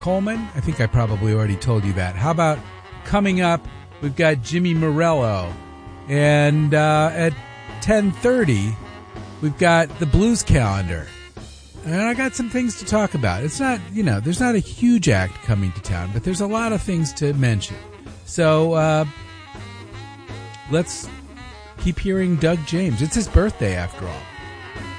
Coleman? I think I probably already told you that. How about coming up, we've got Jimmy Morello. And at 10:30, we've got the Blues Calendar. And I got some things to talk about. It's not, there's not a huge act coming to town, but there's a lot of things to mention. So let's keep hearing Doug James. It's his birthday, after all.